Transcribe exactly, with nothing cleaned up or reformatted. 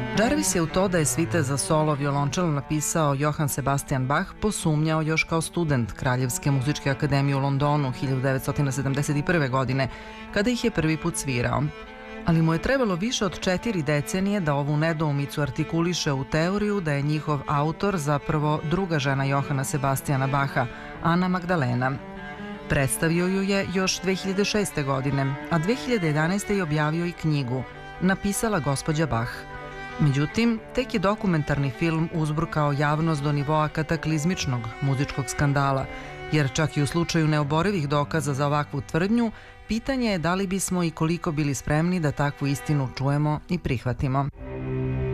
Jarvis je u to da je svite za solo violončelo napisao Johann Sebastian Bach posumnjao još kao student Kraljevske muzičke akademije u Londonu hiljadu devetsto sedamdeset prve. godine, kada ih je prvi put svirao. Ali mu je trebalo više od četiri decenije da ovu nedoumicu artikuliše u teoriju da je njihov autor zapravo druga žena Johanna Sebastiana Bacha, Ana Magdalena. Predstavio ju je još dve hiljade šeste. godine, a dve hiljade jedanaeste. je objavio i knjigu Napisala gospođa Bach. Međutim, tek je dokumentarni film uzburkao javnost do nivoa kataklizmičnog muzičkog skandala, jer čak i u slučaju neoborivih dokaza za ovakvu tvrdnju, pitanje je da li bismo i koliko bili spremni da takvu istinu čujemo i prihvatimo.